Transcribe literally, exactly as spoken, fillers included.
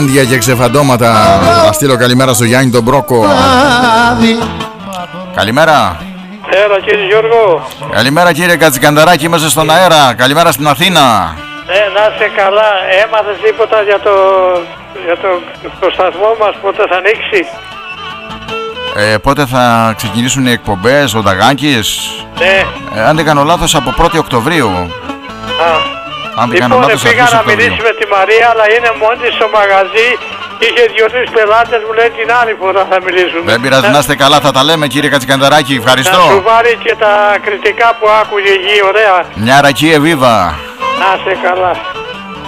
δόντια και ξεφαντώματα. Να στείλω καλημέρα στο Γιάννη τον Μπρόκο. Καλημέρα. Έλα κύριε Γιώργο. Καλημέρα κύριε Κατσικανταράκη, είμαστε στον αέρα. Καλημέρα στην Αθήνα. Ναι, να είσαι καλά. Έμαθες τίποτα για το, για το, το σταθμό μας, πότε θα ανοίξει? Ε, πότε θα ξεκινήσουν οι εκπομπές, ο Νταγάκης? Ναι. Ε, αν δεν κάνω λάθος, από πρώτη Οκτωβρίου. Α. Αν δεν κάνω Λοιπόν, λάθος, πήγα αρχές να Οκτωβρίου. μιλήσει με τη Μαρία, αλλά είναι μόνη της στο μαγαζί. Είχε δύο-τρεις πελάτες, μου λέει την άλλη φορά θα μιλήσουμε. Δεν πειράζει, να είστε καλά, θα τα λέμε κύριε Κατσικανταράκη. Ευχαριστώ. Να σου βάλει και τα κριτικά που άκουγε εκεί, ωραία. Μια ρακή εβίβα. Να είσαι καλά.